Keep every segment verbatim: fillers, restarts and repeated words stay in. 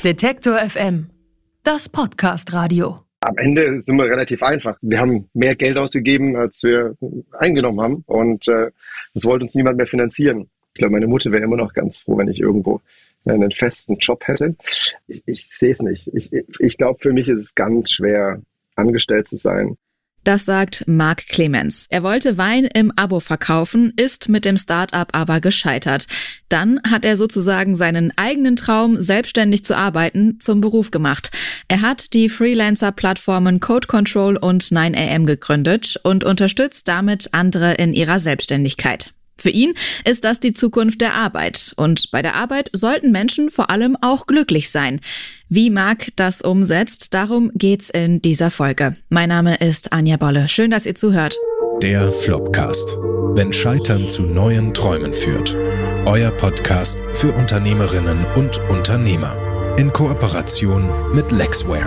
Detektor F M, das Podcast-Radio. Am Ende sind wir relativ einfach. Wir haben mehr Geld ausgegeben, als wir eingenommen haben, und äh, das wollte uns niemand mehr finanzieren. Ich glaube, meine Mutter wäre immer noch ganz froh, wenn ich irgendwo einen festen Job hätte. Ich, ich sehe es nicht. Ich, ich, ich glaube, für mich ist es ganz schwer, angestellt zu sein. Das sagt Marc Clemens. Er wollte Wein im Abo verkaufen, ist mit dem Start-up aber gescheitert. Dann hat er sozusagen seinen eigenen Traum, selbstständig zu arbeiten, zum Beruf gemacht. Er hat die Freelancer-Plattformen Code Control und nine a m gegründet und unterstützt damit andere in ihrer Selbstständigkeit. Für ihn ist das die Zukunft der Arbeit. Und bei der Arbeit sollten Menschen vor allem auch glücklich sein. Wie Marc das umsetzt, darum geht's in dieser Folge. Mein Name ist Anja Bolle. Schön, dass ihr zuhört. Der Flopcast. Wenn Scheitern zu neuen Träumen führt. Euer Podcast für Unternehmerinnen und Unternehmer. In Kooperation mit Lexware.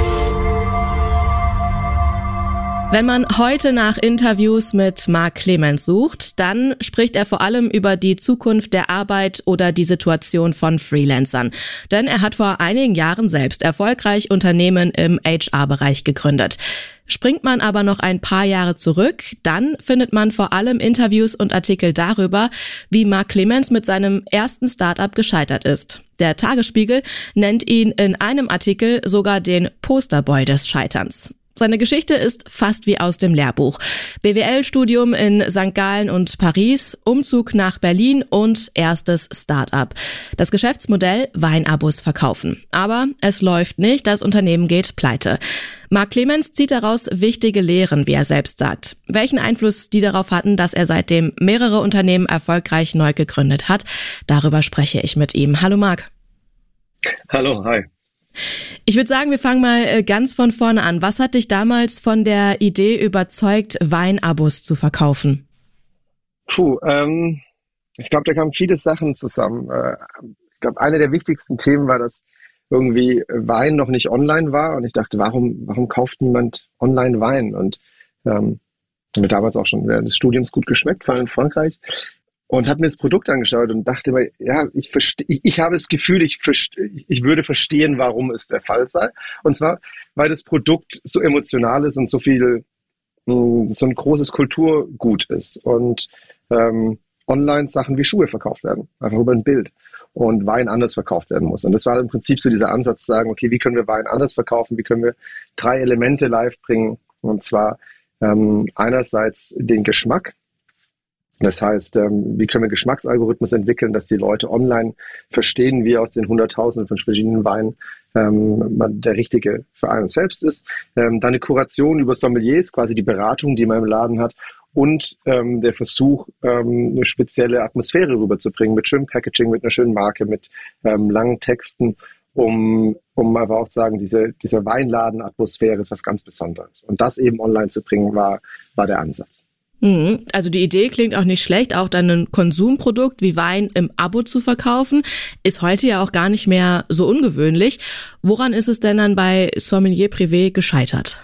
Wenn man heute nach Interviews mit Marc Clemens sucht, dann spricht er vor allem über die Zukunft der Arbeit oder die Situation von Freelancern. Denn er hat vor einigen Jahren selbst erfolgreich Unternehmen im H R-Bereich gegründet. Springt man aber noch ein paar Jahre zurück, dann findet man vor allem Interviews und Artikel darüber, wie Marc Clemens mit seinem ersten Startup gescheitert ist. Der Tagesspiegel nennt ihn in einem Artikel sogar den Posterboy des Scheiterns. Seine Geschichte ist fast wie aus dem Lehrbuch. B W L-Studium in Sankt Gallen und Paris, Umzug nach Berlin und erstes Start-up. Das Geschäftsmodell: Weinabos verkaufen. Aber es läuft nicht, das Unternehmen geht pleite. Marc Clemens zieht daraus wichtige Lehren, wie er selbst sagt. Welchen Einfluss die darauf hatten, dass er seitdem mehrere Unternehmen erfolgreich neu gegründet hat, darüber spreche ich mit ihm. Hallo Marc. Hallo, hi. Ich würde sagen, wir fangen mal ganz von vorne an. Was hat dich damals von der Idee überzeugt, Weinabos zu verkaufen? Puh, ähm, ich glaube, da kamen viele Sachen zusammen. Äh, ich glaube, eine der wichtigsten Themen war, dass irgendwie Wein noch nicht online war, und ich dachte, warum, warum kauft niemand online Wein? Und ähm, mir damals auch schon während des Studiums gut geschmeckt, vor allem in Frankreich. Und habe mir das Produkt angeschaut und dachte mir, ja, ich verstehe, ich, ich habe das Gefühl, ich, verste- ich würde verstehen, warum es der Fall sei. Und zwar, weil das Produkt so emotional ist und so viel, mh, so ein großes Kulturgut ist. Und ähm, online Sachen wie Schuhe verkauft werden, einfach über ein Bild. Und Wein anders verkauft werden muss. Und das war im Prinzip so dieser Ansatz zu sagen, okay, wie können wir Wein anders verkaufen? Wie können wir drei Elemente live bringen? Und zwar ähm, einerseits den Geschmack. Das heißt, ähm, wie können wir Geschmacksalgorithmus entwickeln, dass die Leute online verstehen, wie aus den Hunderttausenden von verschiedenen Weinen ähm, man der richtige für einen selbst ist. Ähm, dann eine Kuration über Sommeliers, quasi die Beratung, die man im Laden hat. Und ähm, der Versuch, ähm, eine spezielle Atmosphäre rüberzubringen, mit schönem Packaging, mit einer schönen Marke, mit ähm, langen Texten, um, um aber auch zu sagen, diese, diese Weinladen-Atmosphäre ist was ganz Besonderes. Und das eben online zu bringen, war, war der Ansatz. Also die Idee klingt auch nicht schlecht, auch dann ein Konsumprodukt wie Wein im Abo zu verkaufen, ist heute ja auch gar nicht mehr so ungewöhnlich. Woran ist es denn dann bei Sommelier Privé gescheitert?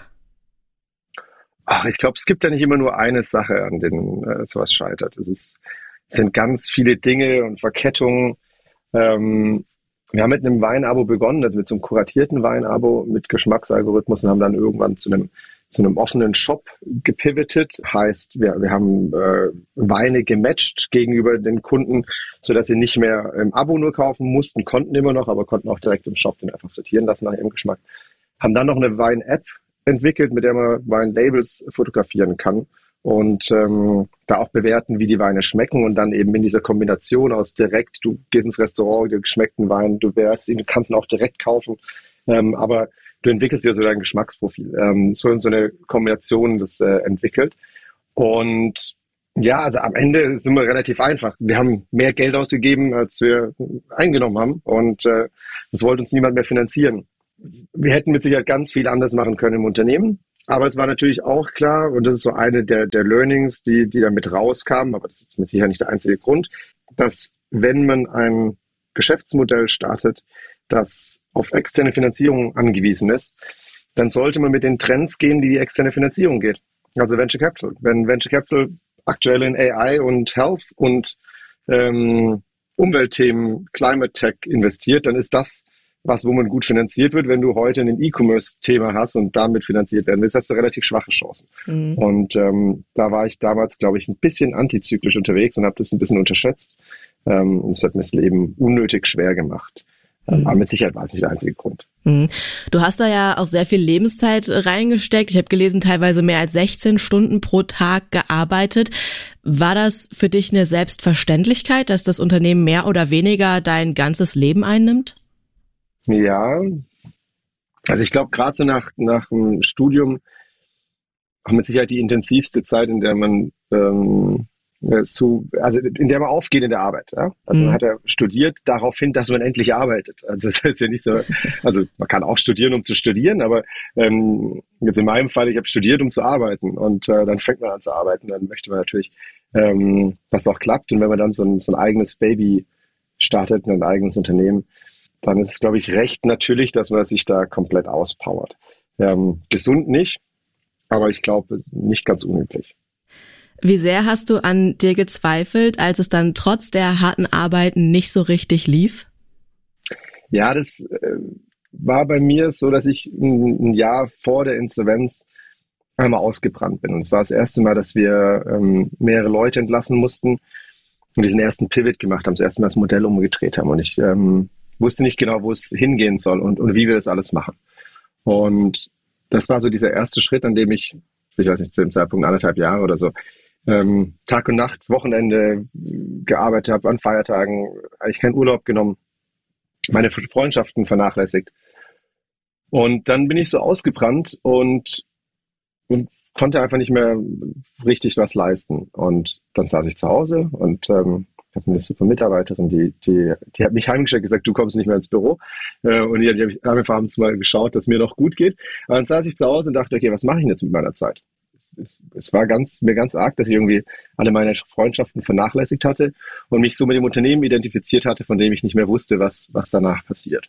Ach, ich glaube, es gibt ja nicht immer nur eine Sache, an denen äh, sowas scheitert. Es, ist, es sind ganz viele Dinge und Verkettungen. Ähm, wir haben mit einem Weinabo begonnen, also mit so einem kuratierten Weinabo mit Geschmacksalgorithmus, und haben dann irgendwann zu einem zu einem offenen Shop gepivotet. Heißt, wir, wir haben äh, Weine gematcht gegenüber den Kunden, sodass sie nicht mehr im Abo nur kaufen mussten, konnten immer noch, aber konnten auch direkt im Shop den einfach sortieren lassen nach ihrem Geschmack. Haben dann noch eine Wein-App entwickelt, mit der man Weinlabels fotografieren kann und ähm, da auch bewerten, wie die Weine schmecken, und dann eben in dieser Kombination aus direkt, du gehst ins Restaurant, dir geschmeckten Wein, du bewertest ihn, du kannst ihn auch direkt kaufen, ähm, aber du entwickelst ja so dein Geschmacksprofil. Ähm, so, so eine Kombination das äh, entwickelt. Und ja, also am Ende sind wir relativ einfach. Wir haben mehr Geld ausgegeben, als wir eingenommen haben, und äh, das wollte uns niemand mehr finanzieren. Wir hätten mit Sicherheit ganz viel anders machen können im Unternehmen, aber es war natürlich auch klar, und das ist so eine der, der Learnings, die, die damit rauskamen, aber das ist mit Sicherheit nicht der einzige Grund, dass wenn man ein Geschäftsmodell startet, das auf externe Finanzierung angewiesen ist, dann sollte man mit den Trends gehen, die die externe Finanzierung geht. Also Venture Capital. Wenn Venture Capital aktuell in A I und Health und ähm, Umweltthemen, Climate Tech investiert, dann ist das was, wo man gut finanziert wird. Wenn du heute ein E-Commerce-Thema hast und damit finanziert werden willst, hast du relativ schwache Chancen. Mhm. Und ähm, da war ich damals, glaube ich, ein bisschen antizyklisch unterwegs und habe das ein bisschen unterschätzt. Ähm, und es hat mir das Leben unnötig schwer gemacht. Mhm. Aber mit Sicherheit war es nicht der einzige Grund. Mhm. Du hast da ja auch sehr viel Lebenszeit reingesteckt. Ich habe gelesen, teilweise mehr als sechzehn Stunden pro Tag gearbeitet. War das für dich eine Selbstverständlichkeit, dass das Unternehmen mehr oder weniger dein ganzes Leben einnimmt? Ja, also ich glaube, gerade so nach, nach dem Studium auch mit Sicherheit die intensivste Zeit, in der man ähm, zu, also in der man aufgeht in der Arbeit. Ja? Also mhm. man hat ja studiert darauf hin, dass man endlich arbeitet. Also das ist ja nicht so, also man kann auch studieren, um zu studieren, aber ähm, jetzt in meinem Fall, ich habe studiert, um zu arbeiten und äh, dann fängt man an zu arbeiten. Dann möchte man natürlich, ähm, dass es auch klappt, und wenn man dann so ein, so ein eigenes Baby startet, ein eigenes Unternehmen, dann ist es, glaube ich, recht natürlich, dass man sich da komplett auspowert. Ähm, gesund nicht, aber ich glaube, nicht ganz unüblich. Wie sehr hast du an dir gezweifelt, als es dann trotz der harten Arbeiten nicht so richtig lief? Ja, das äh, war bei mir so, dass ich ein, ein Jahr vor der Insolvenz einmal ausgebrannt bin. Und es war das erste Mal, dass wir ähm, mehrere Leute entlassen mussten und diesen ersten Pivot gemacht haben, das erste Mal das Modell umgedreht haben. Und ich ähm, wusste nicht genau, wo es hingehen soll und, und wie wir das alles machen. Und das war so dieser erste Schritt, an dem ich, ich weiß nicht, zu dem Zeitpunkt anderthalb Jahre oder so, ähm, Tag und Nacht, Wochenende gearbeitet habe, an Feiertagen, eigentlich keinen Urlaub genommen, meine Freundschaften vernachlässigt. Und dann bin ich so ausgebrannt und, und konnte einfach nicht mehr richtig was leisten. Und dann saß ich zu Hause und ähm, hatte eine super Mitarbeiterin, die, die, die hat mich heimgeschickt, gesagt, du kommst nicht mehr ins Büro. Äh, und die, die habe ich einfach abends mal geschaut, dass mir noch gut geht. Aber dann saß ich zu Hause und dachte, okay, was mache ich denn jetzt mit meiner Zeit? Es, es, es war ganz, mir ganz arg, dass ich irgendwie alle meine Freundschaften vernachlässigt hatte und mich so mit dem Unternehmen identifiziert hatte, von dem ich nicht mehr wusste, was, was danach passiert.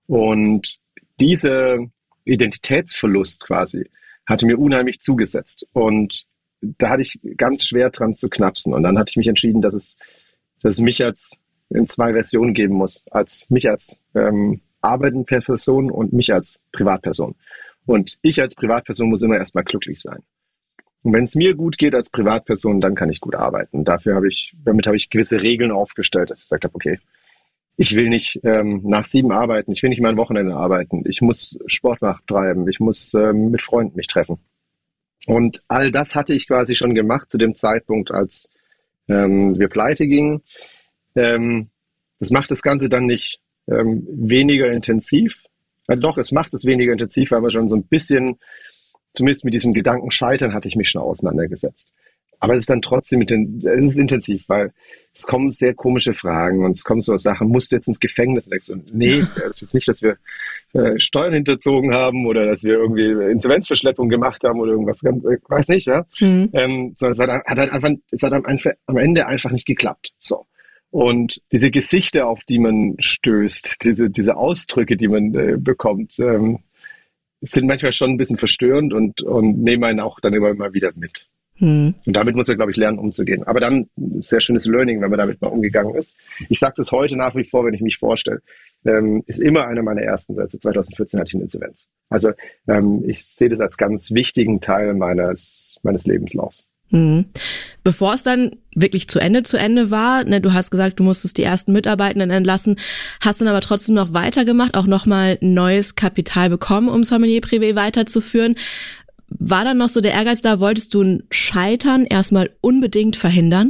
Und dieser Identitätsverlust quasi hatte mir unheimlich zugesetzt. Und da hatte ich ganz schwer dran zu knapsen. Und dann hatte ich mich entschieden, dass es dass es mich als in zwei Versionen geben muss, als mich als ähm, arbeitende Person und mich als Privatperson. Und ich als Privatperson muss immer erstmal glücklich sein. Und wenn es mir gut geht als Privatperson, dann kann ich gut arbeiten. Dafür habe ich, damit habe ich gewisse Regeln aufgestellt, dass ich gesagt habe, okay, ich will nicht ähm, nach sieben arbeiten, ich will nicht mein Wochenende arbeiten, ich muss Sport treiben, ich muss ähm, mit Freunden mich treffen. Und all das hatte ich quasi schon gemacht zu dem Zeitpunkt, als ähm, wir pleite gingen. Ähm, das macht das Ganze dann nicht ähm, weniger intensiv. Also doch, es macht es weniger intensiv, aber schon so ein bisschen, zumindest mit diesem Gedanken Scheitern, hatte ich mich schon auseinandergesetzt. Aber es ist dann trotzdem es ist intensiv, weil es kommen sehr komische Fragen und es kommen so Sachen, musst du jetzt ins Gefängnis? Und nee, es ist jetzt nicht, dass wir äh, Steuern hinterzogen haben oder dass wir irgendwie Insolvenzverschleppung gemacht haben oder irgendwas ganz, ich weiß nicht, ja. Mhm. Ähm, sondern es hat, hat halt einfach, es hat am, am Ende einfach nicht geklappt. So. Und diese Gesichter, auf die man stößt, diese, diese Ausdrücke, die man äh, bekommt, ähm, sind manchmal schon ein bisschen verstörend und, und nehmen einen auch dann immer mal wieder mit. Hm. Und damit muss man, glaube ich, lernen, umzugehen. Aber dann ein sehr schönes Learning, wenn man damit mal umgegangen ist. Ich sage das heute nach wie vor, wenn ich mich vorstelle, ähm, ist immer einer meiner ersten Sätze. zwanzig vierzehn hatte ich eine Insolvenz. Also ähm, ich sehe das als ganz wichtigen Teil meines, meines Lebenslaufs. Hm. Bevor es dann wirklich zu Ende zu Ende war, ne, du hast gesagt, du musstest die ersten Mitarbeitenden entlassen, hast dann aber trotzdem noch weitergemacht, auch nochmal neues Kapital bekommen, um Sommelier Privé weiterzuführen. War dann noch so der Ehrgeiz da, wolltest du ein Scheitern erstmal unbedingt verhindern?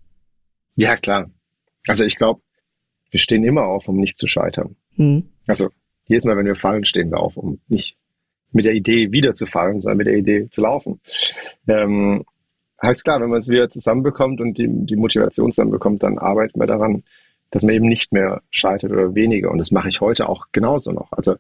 Ja, klar. Also ich glaube, wir stehen immer auf, um nicht zu scheitern. Hm. Also jedes Mal, wenn wir fallen, stehen wir auf, um nicht mit der Idee wieder zu fallen, sondern mit der Idee zu laufen. Ähm, heißt klar, wenn man es wieder zusammenbekommt und die, die Motivation zusammenbekommt, dann arbeiten wir daran, dass man eben nicht mehr scheitert oder weniger. Und das mache ich heute auch genauso noch. Also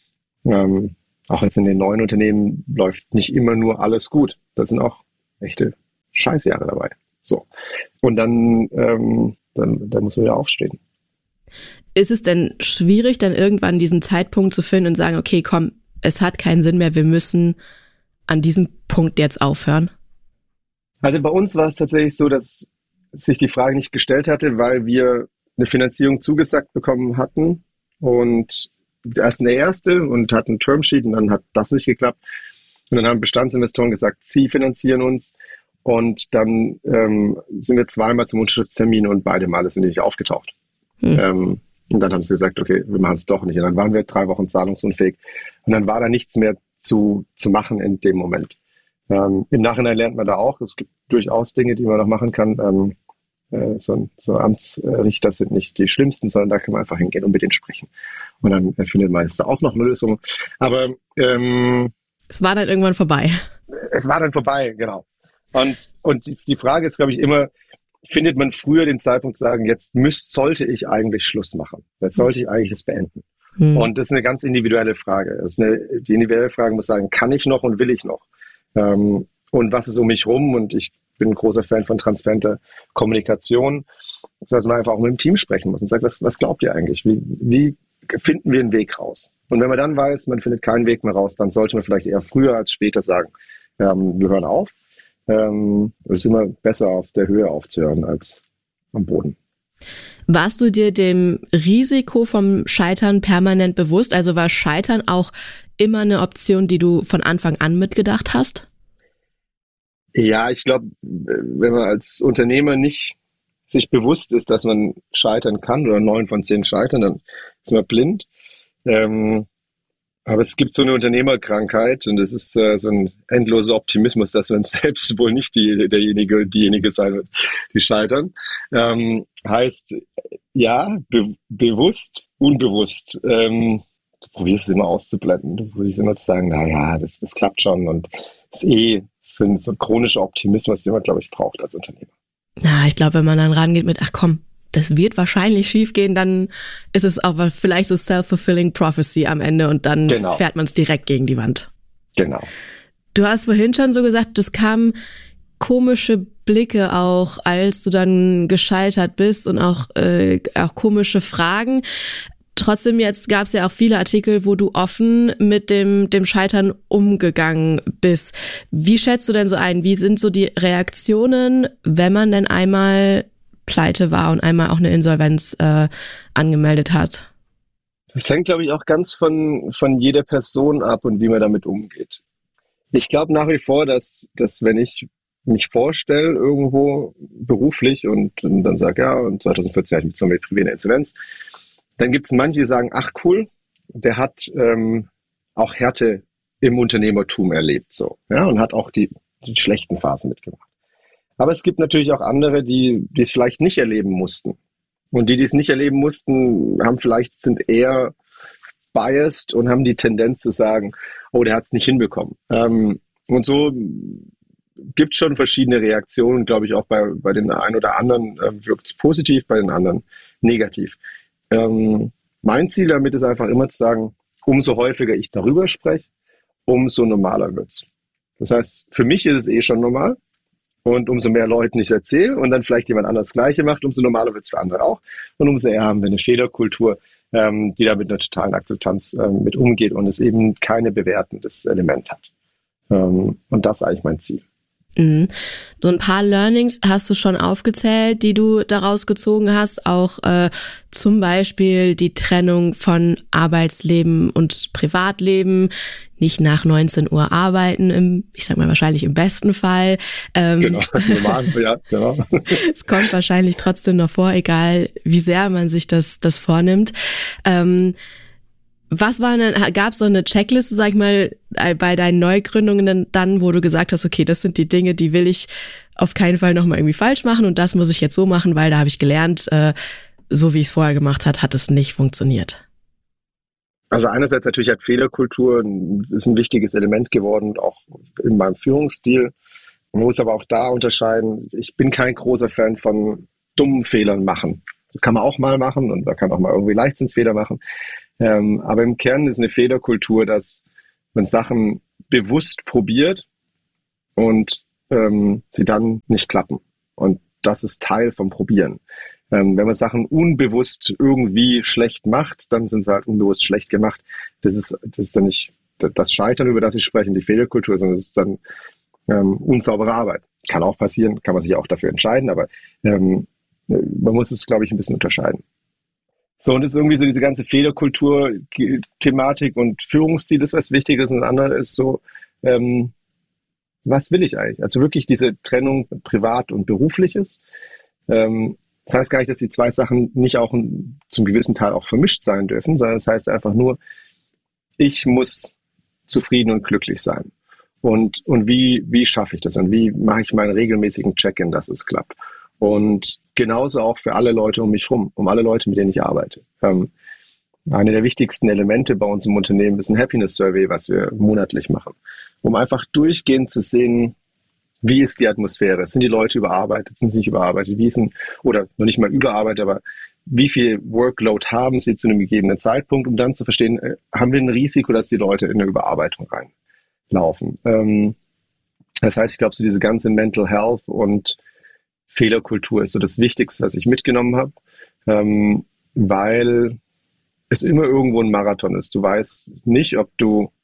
ähm, auch jetzt in den neuen Unternehmen läuft nicht immer nur alles gut. Da sind auch echte Scheißjahre dabei. So. Und dann, ähm, dann, dann muss man wieder aufstehen. Ist es denn schwierig, dann irgendwann diesen Zeitpunkt zu finden und sagen, okay, komm, es hat keinen Sinn mehr, wir müssen an diesem Punkt jetzt aufhören? Also bei uns war es tatsächlich so, dass sich die Frage nicht gestellt hatte, weil wir eine Finanzierung zugesagt bekommen hatten und erst der erste und hat ein Termsheet und dann hat das nicht geklappt. Und dann haben Bestandsinvestoren gesagt, sie finanzieren uns. Und dann ähm, sind wir zweimal zum Unterschriftstermin und beide Male sind die nicht aufgetaucht. Mhm. Ähm, und dann haben sie gesagt, okay, wir machen es doch nicht. Und dann waren wir drei Wochen zahlungsunfähig. Und dann war da nichts mehr zu, zu machen in dem Moment. Ähm, im Nachhinein lernt man da auch. Es gibt durchaus Dinge, die man noch machen kann. Ähm, äh, so, so Amtsrichter sind nicht die schlimmsten, sondern da kann man einfach hingehen und mit denen sprechen. Und dann findet man jetzt da auch noch eine Lösung. Aber ähm, es war dann irgendwann vorbei. Es war dann vorbei, genau. Und, und die, die Frage ist, glaube ich, immer, findet man früher den Zeitpunkt zu sagen, jetzt müsst, sollte ich eigentlich Schluss machen. Jetzt sollte ich eigentlich es beenden. Hm. Und das ist eine ganz individuelle Frage. Das ist eine, die individuelle Frage muss sagen, kann ich noch und will ich noch? Ähm, und was ist um mich rum? Und ich bin ein großer Fan von transparenter Kommunikation, dass man einfach auch mit dem Team sprechen muss und sagt, was, was glaubt ihr eigentlich? Wie, wie finden wir einen Weg raus? Und wenn man dann weiß, man findet keinen Weg mehr raus, dann sollte man vielleicht eher früher als später sagen, ähm, wir hören auf. Ähm, es ist immer besser, auf der Höhe aufzuhören als am Boden. Warst du dir dem Risiko vom Scheitern permanent bewusst? Also war Scheitern auch immer eine Option, die du von Anfang an mitgedacht hast? Ja, ich glaube, wenn man als Unternehmer nicht sich bewusst ist, dass man scheitern kann oder neun von zehn scheitern, dann ist man blind. Ähm, aber es gibt so eine Unternehmerkrankheit und es ist äh, so ein endloser Optimismus, dass man selbst wohl nicht die, derjenige, diejenige sein wird, die scheitern. Ähm, heißt, ja, be- bewusst, unbewusst. Ähm, du probierst es immer auszublenden. Du probierst immer zu sagen, na ja, das, das klappt schon und das ist eh so ein, so ein chronischer Optimismus, den man, glaube ich, braucht als Unternehmer. Ja, ich glaube, wenn man dann rangeht mit, ach komm, das wird wahrscheinlich schief gehen, dann ist es auch vielleicht so self-fulfilling prophecy am Ende und dann genau. fährt man es direkt gegen die Wand. Genau. Du hast vorhin schon so gesagt, es kamen komische Blicke auch, als du dann gescheitert bist und auch, äh, auch komische Fragen. Trotzdem jetzt gab es ja auch viele Artikel, wo du offen mit dem, dem Scheitern umgegangen bist. Wie schätzt du denn so ein? Wie sind so die Reaktionen, wenn man denn einmal pleite war und einmal auch eine Insolvenz äh, angemeldet hat? Das hängt, glaube ich, auch ganz von, von jeder Person ab und wie man damit umgeht. Ich glaube nach wie vor, dass, dass wenn ich mich vorstelle irgendwo beruflich und, und dann sage, ja, und zwanzig vierzehn hatte ich zum Beispiel eine Insolvenz, dann gibt es manche, die sagen, ach cool, der hat ähm, auch Härte im Unternehmertum erlebt so, ja, und hat auch die, die schlechten Phasen mitgemacht. Aber es gibt natürlich auch andere, die, die es vielleicht nicht erleben mussten. Und die, die es nicht erleben mussten, haben vielleicht, sind eher biased und haben die Tendenz zu sagen, oh, der hat es nicht hinbekommen. Ähm, und so gibt es schon verschiedene Reaktionen, glaube ich, auch bei, bei den einen oder anderen äh, wirkt es positiv, bei den anderen negativ. Ähm, mein Ziel damit ist einfach immer zu sagen, umso häufiger ich darüber spreche, umso normaler wird es. Das heißt, für mich ist es eh schon normal. Und umso mehr Leuten ich es erzähle und dann vielleicht jemand anderes das Gleiche macht, umso normaler wird es für andere auch. Und umso eher haben wir eine Fehlerkultur, ähm, die da mit einer totalen Akzeptanz ähm, mit umgeht und es eben keine bewertendes Element hat. Ähm, und das ist eigentlich mein Ziel. Mhm. So ein paar Learnings hast du schon aufgezählt, die du daraus gezogen hast, auch äh, zum Beispiel die Trennung von Arbeitsleben und Privatleben, nicht nach neunzehn Uhr arbeiten, im, ich sag mal wahrscheinlich im besten Fall. Ähm, genau, normal, ja, genau. Es kommt wahrscheinlich trotzdem noch vor, egal wie sehr man sich das, das vornimmt. Ähm, Was war denn, gab es so eine Checkliste, sag ich mal, bei deinen Neugründungen dann, wo du gesagt hast, okay, das sind die Dinge, die will ich auf keinen Fall nochmal irgendwie falsch machen und das muss ich jetzt so machen, weil da habe ich gelernt, äh, so wie ich es vorher gemacht habe, hat es nicht funktioniert? Also einerseits natürlich hat Fehlerkultur ist ein wichtiges Element geworden, auch in meinem Führungsstil. Man muss aber auch da unterscheiden, ich bin kein großer Fan von dummen Fehlern machen. Das kann man auch mal machen und man kann auch mal irgendwie Leichtsinnsfehler machen. Ähm, aber im Kern ist eine Fehlerkultur, dass man Sachen bewusst probiert und ähm, sie dann nicht klappen. Und das ist Teil vom Probieren. Ähm, wenn man Sachen unbewusst irgendwie schlecht macht, dann sind sie halt unbewusst schlecht gemacht. Das ist, das ist dann nicht das Scheitern, über das ich spreche, die Fehlerkultur, sondern es ist dann ähm, unsaubere Arbeit. Kann auch passieren, kann man sich auch dafür entscheiden, aber ähm, man muss es, glaube ich, ein bisschen unterscheiden. So, und es ist irgendwie so diese ganze Fehlerkultur-Thematik und Führungsstil ist was Wichtiges. Und das andere ist so, ähm, was will ich eigentlich? Also wirklich diese Trennung Privat und Berufliches. Ähm, das heißt gar nicht, dass die zwei Sachen nicht auch ein, zum gewissen Teil auch vermischt sein dürfen, sondern das heißt einfach nur, ich muss zufrieden und glücklich sein. Und, und wie, wie schaffe ich das? Und wie mache ich meinen regelmäßigen Check-in, dass es klappt? Und genauso auch für alle Leute um mich rum, um alle Leute, mit denen ich arbeite. Ähm, eine der wichtigsten Elemente bei uns im Unternehmen ist ein Happiness Survey, was wir monatlich machen, um einfach durchgehend zu sehen, wie ist die Atmosphäre? Sind die Leute überarbeitet? Sind sie nicht überarbeitet? Wie ist ein, oder noch nicht mal überarbeitet, aber wie viel Workload haben sie zu einem gegebenen Zeitpunkt, um dann zu verstehen, äh, haben wir ein Risiko, dass die Leute in eine Überarbeitung reinlaufen? Ähm, das heißt, ich glaube, so diese ganze Mental Health und Fehlerkultur ist so das Wichtigste, was ich mitgenommen habe, ähm, weil es immer irgendwo ein Marathon ist. Du weißt nicht, ob du,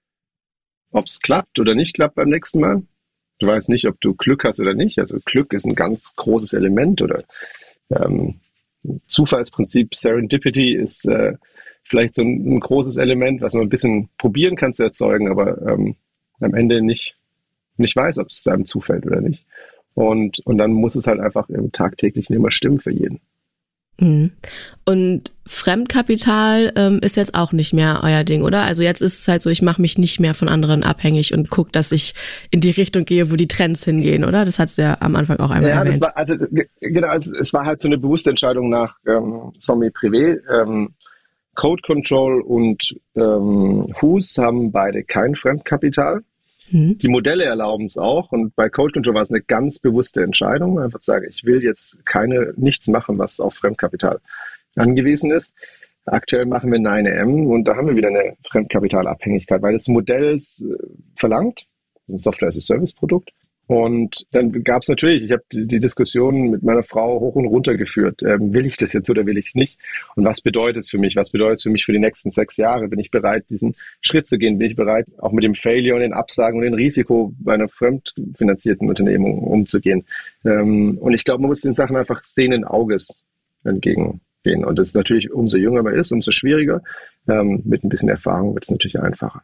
ob es klappt oder nicht klappt beim nächsten Mal. Du weißt nicht, ob du Glück hast oder nicht. Also Glück ist ein ganz großes Element oder ähm, Zufallsprinzip, Serendipity ist äh, vielleicht so ein, ein großes Element, was man ein bisschen probieren kann zu erzeugen, aber ähm, am Ende nicht, nicht weiß, ob es einem zufällt oder nicht. Und, und dann muss es halt einfach im Tagtäglichen immer stimmen für jeden. Mhm. Und Fremdkapital ähm, ist jetzt auch nicht mehr euer Ding, oder? Also jetzt ist es halt so, ich mache mich nicht mehr von anderen abhängig und gucke, dass ich in die Richtung gehe, wo die Trends hingehen, oder? Das hast du ja am Anfang auch einmal ja, erwähnt. Ja, also genau, also, es war halt so eine bewusste Entscheidung nach ähm, Sommet Privé. Ähm, Code Control und ähm, H U S haben beide kein Fremdkapital. Mhm. Die Modelle erlauben es auch und bei Code Control war es eine ganz bewusste Entscheidung, einfach zu sagen, ich will jetzt keine, nichts machen, was auf Fremdkapital angewiesen ist. Aktuell machen wir nine A M und da haben wir wieder eine Fremdkapitalabhängigkeit, weil das Modell es verlangt, das ist ein Software-as-a-Service-Produkt. Und dann gab es natürlich, ich habe die, die Diskussion mit meiner Frau hoch und runter geführt. Ähm, will ich das jetzt oder will ich es nicht? Und was bedeutet es für mich? Was bedeutet es für mich für die nächsten sechs Jahre? Bin ich bereit, diesen Schritt zu gehen? Bin ich bereit, auch mit dem Failure und den Absagen und dem Risiko bei einer fremdfinanzierten Unternehmung umzugehen? Ähm, und ich glaube, man muss den Sachen einfach sehenden Auges entgegengehen. Und das ist natürlich, umso jünger man ist, umso schwieriger. Ähm, mit ein bisschen Erfahrung wird es natürlich einfacher.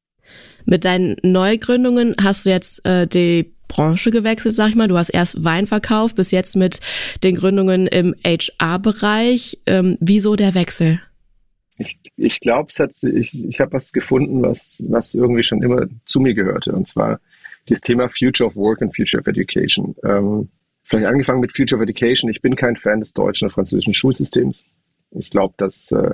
Mit deinen Neugründungen hast du jetzt äh, die Branche gewechselt, sag ich mal. Du hast erst Wein verkauft, bis jetzt mit den Gründungen im H R-Bereich. Ähm, wieso der Wechsel? Ich, ich glaube, ich, ich habe was gefunden, was, was irgendwie schon immer zu mir gehörte. Und zwar das Thema Future of Work and Future of Education. Ähm, vielleicht angefangen mit Future of Education. Ich bin kein Fan des deutschen oder französischen Schulsystems. Ich glaube, dass äh,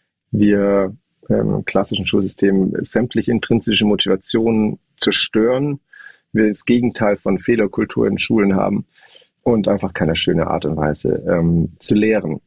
wir im klassischen Schulsystem sämtliche intrinsische Motivationen zerstören, wir das Gegenteil von Fehlerkultur in Schulen haben und einfach keine schöne Art und Weise ähm, zu lehren.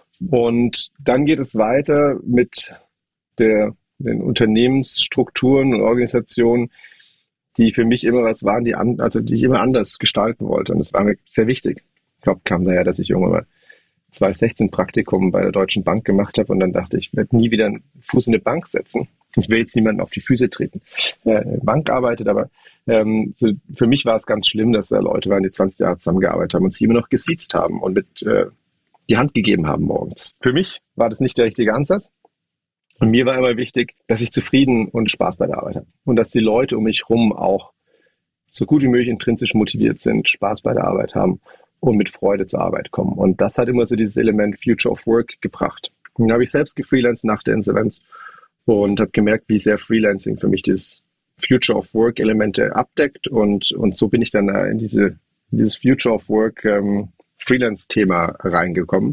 Und dann geht es weiter mit der, den Unternehmensstrukturen und Organisationen, die für mich immer was waren, die an, also die ich immer anders gestalten wollte. Und das war mir sehr wichtig. Ich glaube, kam daher, dass ich irgendwann mal zwanzig sechzehn Praktikum bei der Deutschen Bank gemacht habe und dann dachte ich, ich werde nie wieder einen Fuß in eine Bank setzen. Ich will jetzt niemanden auf die Füße treten. Äh, Bank arbeitet, aber ähm, so für mich war es ganz schlimm, dass da Leute waren, die zwanzig Jahre zusammengearbeitet haben und sich immer noch gesiezt haben und mit äh, die Hand gegeben haben morgens. Für mich war das nicht der richtige Ansatz. Und mir war immer wichtig, dass ich zufrieden und Spaß bei der Arbeit habe. Und dass die Leute um mich herum auch so gut wie möglich intrinsisch motiviert sind, Spaß bei der Arbeit haben und mit Freude zur Arbeit kommen. Und das hat immer so dieses Element Future of Work gebracht. Und dann habe ich selbst gefreelanced nach der Insolvenz und habe gemerkt, wie sehr Freelancing für mich dieses Future of Work Elemente abdeckt. Und, und so bin ich dann in, diese, in dieses Future of Work ähm, Freelance-Thema reingekommen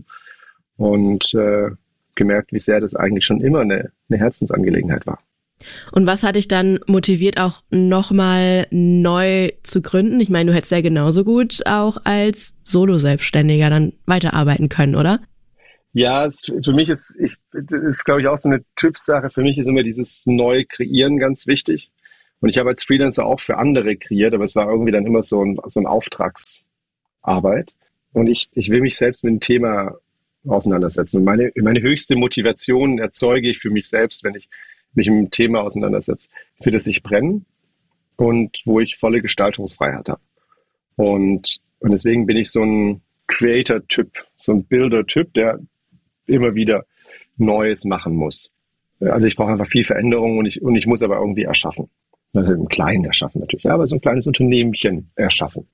und äh, gemerkt, wie sehr das eigentlich schon immer eine, eine Herzensangelegenheit war. Und was hat dich dann motiviert, auch nochmal neu zu gründen? Ich meine, du hättest ja genauso gut auch als Solo-Selbstständiger dann weiterarbeiten können, oder? Ja, es, für mich ist, ich, das ist, glaube ich, auch so eine Typsache. Für mich ist immer dieses Neu-Kreieren ganz wichtig. Und ich habe als Freelancer auch für andere kreiert, aber es war irgendwie dann immer so ein, so ein Auftragsarbeit. Und ich, ich will mich selbst mit dem Thema auseinandersetzen. Und meine, meine höchste Motivation erzeuge ich für mich selbst, wenn ich mich mit dem Thema auseinandersetze, für das ich brenne und wo ich volle Gestaltungsfreiheit habe. Und, und deswegen bin ich so ein Creator-Typ, so ein Builder-Typ, der immer wieder Neues machen muss. Also ich brauche einfach viel Veränderung und ich, und ich muss aber irgendwie erschaffen. Also im Kleinen erschaffen natürlich, ja, aber so ein kleines Unternehmchen erschaffen.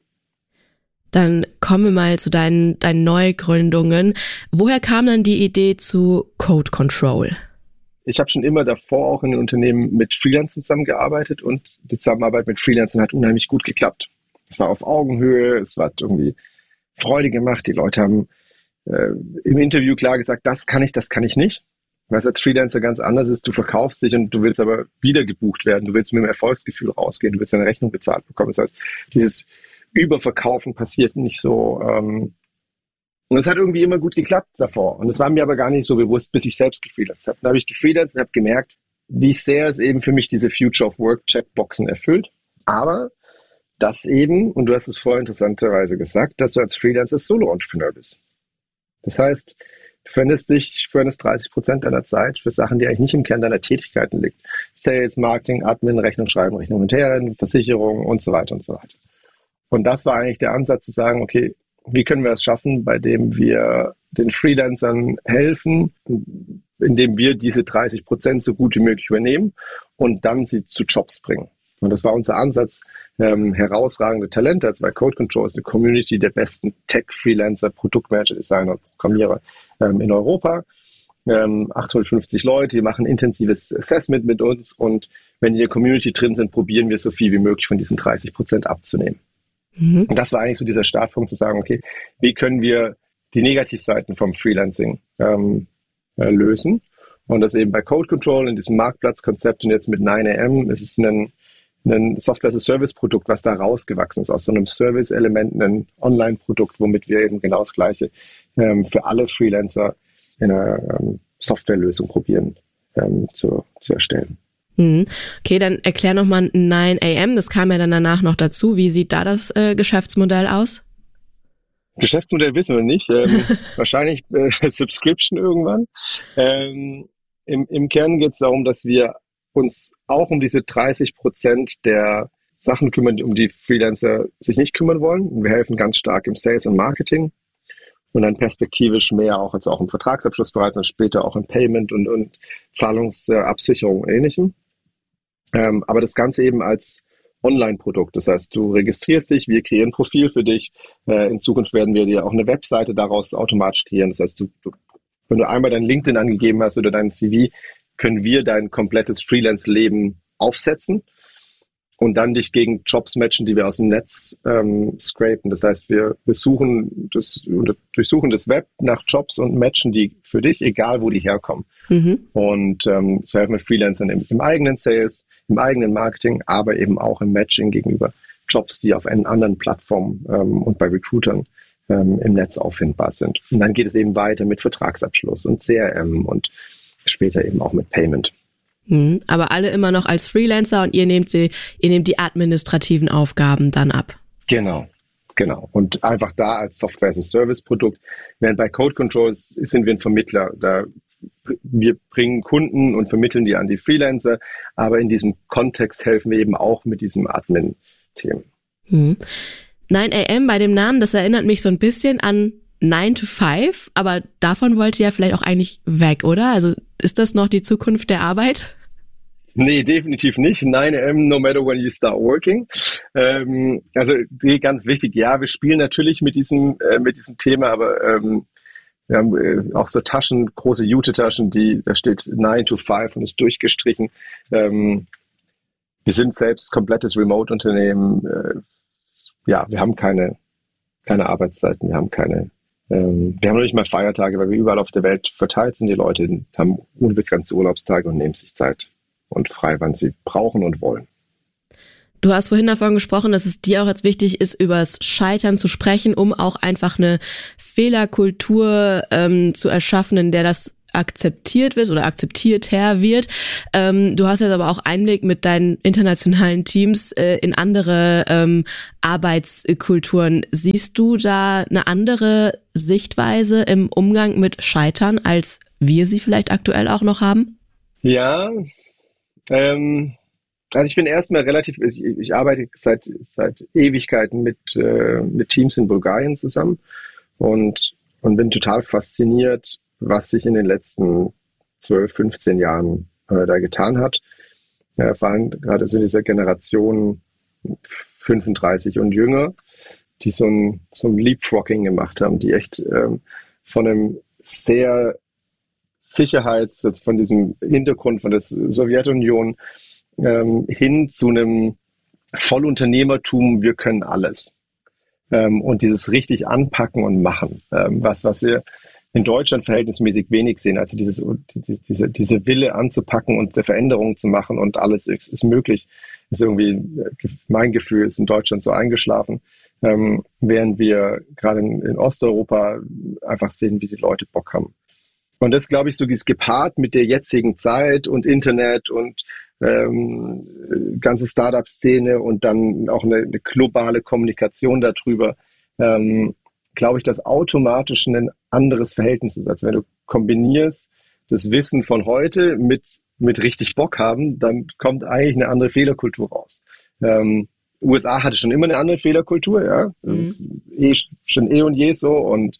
Dann kommen wir mal zu deinen, deinen Neugründungen. Woher kam dann die Idee zu Code Control? Ich habe schon immer davor auch in den Unternehmen mit Freelancern zusammengearbeitet und die Zusammenarbeit mit Freelancern hat unheimlich gut geklappt. Es war auf Augenhöhe, es hat irgendwie Freude gemacht. Die Leute haben äh, im Interview klar gesagt, das kann ich, das kann ich nicht. Was als Freelancer ganz anders ist, du verkaufst dich und du willst aber wieder gebucht werden. Du willst mit einem Erfolgsgefühl rausgehen, du willst deine Rechnung bezahlt bekommen. Das heißt, dieses Überverkaufen passiert nicht so. Ähm, und es hat irgendwie immer gut geklappt davor. Und es war mir aber gar nicht so bewusst, bis ich selbst gefreelanced habe. Dann habe ich gefreelanced und habe gemerkt, wie sehr es eben für mich diese Future of Work Checkboxen erfüllt. Aber das eben, und du hast es vorher interessanterweise gesagt, dass du als Freelancer Solo-Entrepreneur bist. Das heißt, du verwendest dich, verwendest dreißig Prozent deiner Zeit für Sachen, die eigentlich nicht im Kern deiner Tätigkeiten liegen. Sales, Marketing, Admin, Rechnung schreiben, Rechnung hinterher, Versicherung und so weiter und so weiter. Und das war eigentlich der Ansatz zu sagen, okay, wie können wir es schaffen, bei dem wir den Freelancern helfen, indem wir diese dreißig Prozent so gut wie möglich übernehmen und dann sie zu Jobs bringen. Und das war unser Ansatz, ähm, herausragende Talente, also bei Code Control ist eine Community der besten Tech-Freelancer, Produktmanager, Designer und Programmierer ähm, in Europa. Ähm, achthundertfünfzig Leute, die machen intensives Assessment mit uns und wenn die in der Community drin sind, probieren wir so viel wie möglich von diesen dreißig Prozent abzunehmen. Mhm. Und das war eigentlich so dieser Startpunkt zu sagen, okay, wie können wir die Negativseiten vom Freelancing ähm, äh, lösen? Und das eben bei Code Control in diesem Marktplatzkonzept und jetzt mit nine A M ist es ein ein Software-as-a-Service-Produkt, was da rausgewachsen ist, aus so einem Service-Element, ein Online-Produkt, womit wir eben genau das Gleiche ähm, für alle Freelancer in einer ähm, Softwarelösung probieren ähm, zu, zu erstellen. Mhm. Okay, dann erklär nochmal nine A M, das kam ja dann danach noch dazu. Wie sieht da das äh, Geschäftsmodell aus? Geschäftsmodell wissen wir nicht. Ähm, wahrscheinlich äh, Subscription irgendwann. Ähm, im, Im Kern geht es darum, dass wir uns auch um diese dreißig Prozent der Sachen kümmern, um die Freelancer sich nicht kümmern wollen. Und wir helfen ganz stark im Sales und Marketing und dann perspektivisch mehr auch als auch im Vertragsabschlussbereich und später auch im Payment und, und Zahlungsabsicherung und Ähnlichem. Ähm, aber das Ganze eben als Online-Produkt. Das heißt, du registrierst dich, wir kreieren ein Profil für dich. Äh, in Zukunft werden wir dir auch eine Webseite daraus automatisch kreieren. Das heißt, du, du, wenn du einmal dein LinkedIn angegeben hast oder dein C V, können wir dein komplettes Freelance-Leben aufsetzen und dann dich gegen Jobs matchen, die wir aus dem Netz ähm, scrapen. Das heißt, wir, wir suchen das, durchsuchen das Web nach Jobs und matchen die für dich, egal wo die herkommen. Mhm. Und ähm, so helfen wir Freelancern im, im eigenen Sales, im eigenen Marketing, aber eben auch im Matching gegenüber Jobs, die auf einen anderen Plattformen ähm, und bei Recruitern ähm, im Netz auffindbar sind. Und dann geht es eben weiter mit Vertragsabschluss und C R M und später eben auch mit Payment. Mhm, aber alle immer noch als Freelancer und ihr nehmt sie, ihr nehmt die administrativen Aufgaben dann ab. Genau, genau. Und einfach da als Software-as-a-Service-Produkt. Während bei Code Controls sind wir ein Vermittler. Da wir bringen Kunden und vermitteln die an die Freelancer, aber in diesem Kontext helfen wir eben auch mit diesem Admin-Themen. Mhm. nine A M bei dem Namen, das erinnert mich so ein bisschen an nine to five, aber davon wollt ihr ja vielleicht auch eigentlich weg, oder? Also ist das noch die Zukunft der Arbeit? Nee, definitiv nicht. nine A M, no matter when you start working. Ähm, also ganz wichtig, ja, wir spielen natürlich mit diesem, äh, mit diesem Thema, aber ähm, wir haben äh, auch so Taschen, große Jute-Taschen, die, da steht nine to five und ist durchgestrichen. Ähm, wir sind selbst komplettes Remote-Unternehmen. Äh, ja, wir haben keine, keine Arbeitszeiten, wir haben keine Wir haben noch nicht mal Feiertage, weil wir überall auf der Welt verteilt sind. Die Leute haben unbegrenzte Urlaubstage und nehmen sich Zeit und frei, wann sie brauchen und wollen. Du hast vorhin davon gesprochen, dass es dir auch jetzt wichtig ist, über das Scheitern zu sprechen, um auch einfach eine Fehlerkultur ähm, zu erschaffen, in der das akzeptiert wird oder akzeptierter wird. Ähm, du hast jetzt aber auch Einblick mit deinen internationalen Teams äh, in andere ähm, Arbeitskulturen. Siehst du da eine andere Sichtweise im Umgang mit Scheitern, als wir sie vielleicht aktuell auch noch haben? Ja, ähm, also ich bin erstmal relativ, ich, ich arbeite seit seit Ewigkeiten mit äh, mit Teams in Bulgarien zusammen und und bin total fasziniert, was sich in den letzten zwölf, fünfzehn Jahren äh, da getan hat. Ja, vor allem gerade so in dieser Generation fünfunddreißig und jünger, die so ein, so ein Leapfrogging gemacht haben, die echt ähm, von einem sehr Sicherheits, jetzt von diesem Hintergrund von der Sowjetunion ähm, hin zu einem Vollunternehmertum, wir können alles. Ähm, und dieses richtig anpacken und machen, ähm, was, was wir in Deutschland verhältnismäßig wenig sehen. Also dieses, diese, diese Wille anzupacken und der Veränderungen zu machen und alles ist, ist möglich, ist irgendwie, mein Gefühl, ist in Deutschland so eingeschlafen, ähm, während wir gerade in, in Osteuropa einfach sehen, wie die Leute Bock haben. Und das, glaube ich, so ist gepaart mit der jetzigen Zeit und Internet und ähm, ganze Startup-Szene und dann auch eine, eine globale Kommunikation darüber, ähm, glaube ich, dass automatisch ein anderes Verhältnis ist. Also wenn du kombinierst das Wissen von heute mit, mit richtig Bock haben, dann kommt eigentlich eine andere Fehlerkultur raus. Ähm, U S A hatte schon immer eine andere Fehlerkultur, ja. Das mhm. ist eh, schon eh und je so und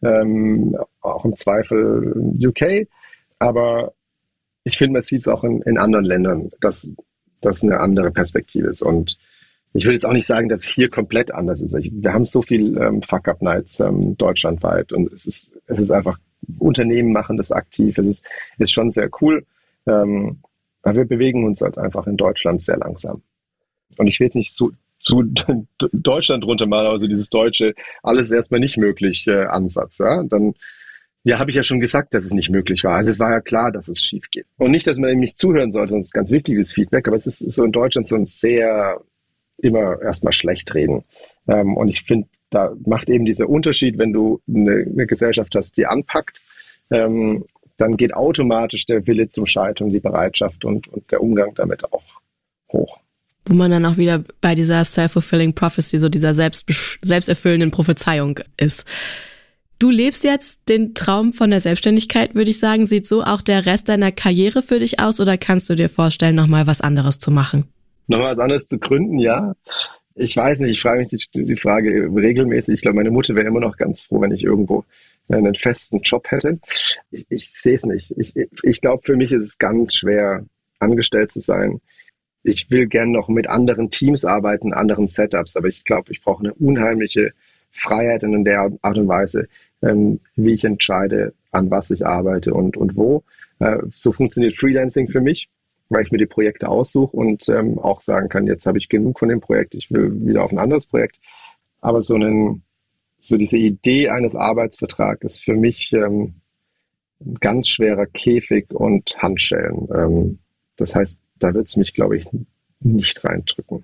ähm, auch im Zweifel U K. Aber ich finde, man sieht es auch in, in anderen Ländern, dass das eine andere Perspektive ist. Und ich will jetzt auch nicht sagen, dass es hier komplett anders ist. Wir haben so viel ähm, Fuck-Up-Nights ähm, deutschlandweit und es ist, es ist einfach, Unternehmen machen das aktiv. Es ist, ist schon sehr cool. Ähm, aber wir bewegen uns halt einfach in Deutschland sehr langsam. Und ich will jetzt nicht zu, zu Deutschland runtermalen, also dieses deutsche, alles erstmal nicht möglich äh, Ansatz. Ja? Dann ja, habe ich ja schon gesagt, dass es nicht möglich war. Also es war ja klar, dass es schief geht. Und nicht, dass man eben nicht zuhören sollte, das ist ganz wichtiges Feedback, aber es ist so in Deutschland so ein sehr immer erstmal schlecht reden. Ähm, und ich finde, da macht eben dieser Unterschied, wenn du eine, eine Gesellschaft hast, die anpackt, ähm, dann geht automatisch der Wille zum Scheitern, die Bereitschaft und, und der Umgang damit auch hoch. Wo man dann auch wieder bei dieser self-fulfilling prophecy, so dieser selbst, selbsterfüllenden Prophezeiung ist. Du lebst jetzt den Traum von der Selbstständigkeit, würde ich sagen. Sieht so auch der Rest deiner Karriere für dich aus oder kannst du dir vorstellen, nochmal was anderes zu machen? Nochmal was anderes zu gründen, ja. Ich weiß nicht, ich frage mich die, die Frage regelmäßig. Ich glaube, meine Mutter wäre immer noch ganz froh, wenn ich irgendwo einen festen Job hätte. Ich, ich sehe es nicht. Ich, ich glaube, für mich ist es ganz schwer, angestellt zu sein. Ich will gerne noch mit anderen Teams arbeiten, anderen Setups, aber ich glaube, ich brauche eine unheimliche Freiheit in der Art und Weise, ähm, wie ich entscheide, an was ich arbeite und, und wo. Äh, so funktioniert Freelancing für mich, weil ich mir die Projekte aussuche und ähm, auch sagen kann, jetzt habe ich genug von dem Projekt, ich will wieder auf ein anderes Projekt. Aber so, einen, so diese Idee eines Arbeitsvertrags ist für mich ähm, ein ganz schwerer Käfig und Handschellen. Ähm, das heißt, da wird es mich, glaube ich, nicht reindrücken.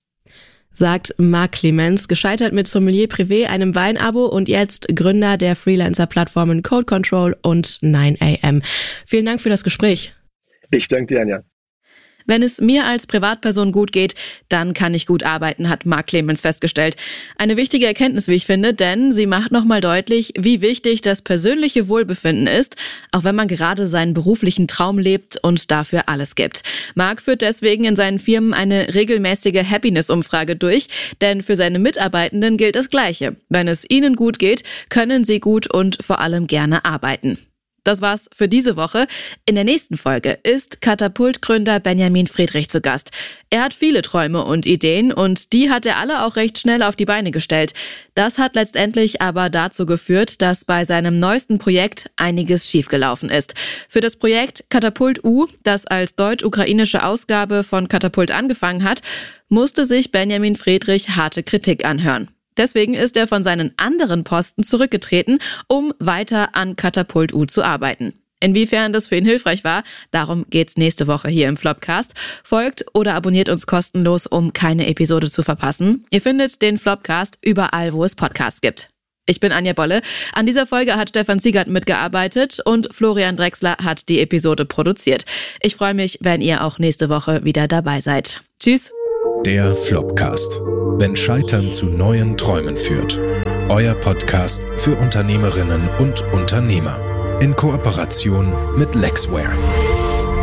Sagt Marc Clemens, gescheitert mit Sommelier Privé, einem Weinabo und jetzt Gründer der Freelancer-Plattformen Code Control und nine a m. Vielen Dank für das Gespräch. Ich danke dir, Anja. Wenn es mir als Privatperson gut geht, dann kann ich gut arbeiten, hat Marc Clemens festgestellt. Eine wichtige Erkenntnis, wie ich finde, denn sie macht nochmal deutlich, wie wichtig das persönliche Wohlbefinden ist, auch wenn man gerade seinen beruflichen Traum lebt und dafür alles gibt. Marc führt deswegen in seinen Firmen eine regelmäßige Happiness-Umfrage durch, denn für seine Mitarbeitenden gilt das Gleiche. Wenn es ihnen gut geht, können sie gut und vor allem gerne arbeiten. Das war's für diese Woche. In der nächsten Folge ist Katapult-Gründer Benjamin Friedrich zu Gast. Er hat viele Träume und Ideen und die hat er alle auch recht schnell auf die Beine gestellt. Das hat letztendlich aber dazu geführt, dass bei seinem neuesten Projekt einiges schiefgelaufen ist. Für das Projekt Katapult U, das als deutsch-ukrainische Ausgabe von Katapult angefangen hat, musste sich Benjamin Friedrich harte Kritik anhören. Deswegen ist er von seinen anderen Posten zurückgetreten, um weiter an Katapult U zu arbeiten. Inwiefern das für ihn hilfreich war, darum geht's nächste Woche hier im Flopcast. Folgt oder abonniert uns kostenlos, um keine Episode zu verpassen. Ihr findet den Flopcast überall, wo es Podcasts gibt. Ich bin Anja Bolle. An dieser Folge hat Stefan Siegert mitgearbeitet und Florian Drexler hat die Episode produziert. Ich freue mich, wenn ihr auch nächste Woche wieder dabei seid. Tschüss. Der Flopcast. Wenn Scheitern zu neuen Träumen führt. Euer Podcast für Unternehmerinnen und Unternehmer. In Kooperation mit Lexware.